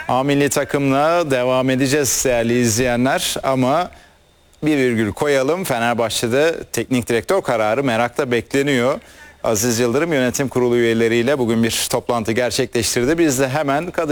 A milli takımla devam edeceğiz değerli izleyenler ama bir virgül koyalım. Fenerbahçe'de teknik direktör kararı merakla bekleniyor. Aziz Yıldırım yönetim kurulu üyeleriyle bugün bir toplantı gerçekleştirdi. Biz de hemen